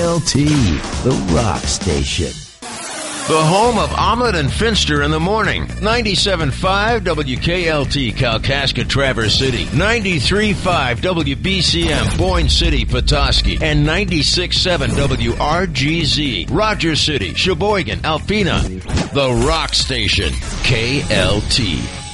KLT, the rock station. The home of Omelet and Finster in the morning. 97.5 WKLT, Kalkaska, Traverse City. 93.5 WBCM, Boyne City, Petoskey. And 96.7 WRGZ, Rogers City, Sheboygan, Alpena. The rock station, KLT.